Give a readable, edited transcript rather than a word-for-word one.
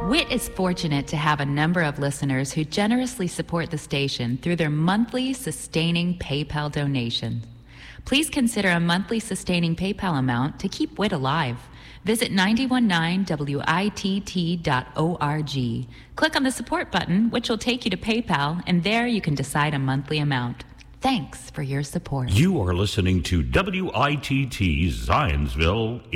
WIT is fortunate to have a number of listeners who generously support the station through their monthly sustaining PayPal donations. Please consider a monthly sustaining PayPal amount to keep WIT alive. Visit 919witt.org. Click on the support button, which will take you to PayPal, and there you can decide a monthly amount. Thanks for your support. You are listening to WITT Zionsville